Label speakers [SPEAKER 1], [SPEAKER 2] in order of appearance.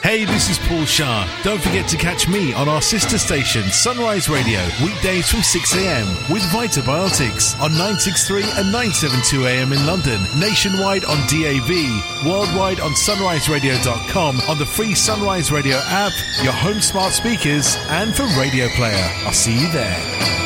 [SPEAKER 1] Hey, this is Paul Shah. Don't forget to catch me on our sister station, Sunrise Radio, weekdays from 6am with Vitabiotics on 963 and 972am in London, nationwide on DAB, worldwide on sunriseradio.com, on the free Sunrise Radio app, your home smart speakers, and for Radio Player. I'll see you there.